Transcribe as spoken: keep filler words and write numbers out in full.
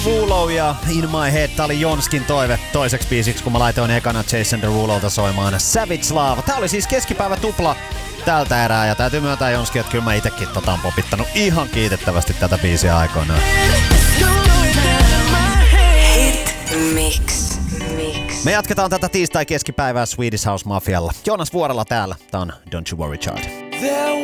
Derulo ja In My Head, tää oli Jonskin toive toiseksi biisiksi, kun mä laitoin ekana Jason Derulolta soimaan Savage Love. Tää oli siis keskipäivä tupla tältä erää ja täytyy myöntää Jonski, että kyllä mä itekin tota on popittanut ihan kiitettävästi tätä biisiä aikoinaan. Hit Mix. Mix. Me jatketaan tätä tiistai-keskipäivää Swedish House Mafialla. Joonas Vuorella täällä. Tää on Don't You Worry Child.